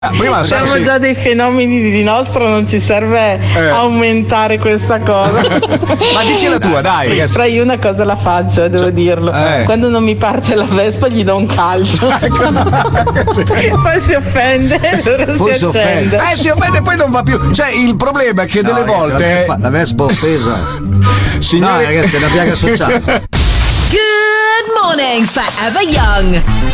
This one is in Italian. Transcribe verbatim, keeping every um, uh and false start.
Prima siamo sì. già dei fenomeni di nostro, non ci serve eh. aumentare questa cosa. Ma dici la tua, dai. Sì, però io una cosa la faccio, devo cioè, dirlo. Eh. Quando non mi parte la Vespa gli do un calcio. Poi si offende. Poi si, si offende. Eh, si offende e poi non va più. Cioè, il problema è che no, delle ragazzi, volte. La Vespa, la Vespa offesa. Signori... No, ragazzi, è una piaga sociale. Good morning, Forever Young.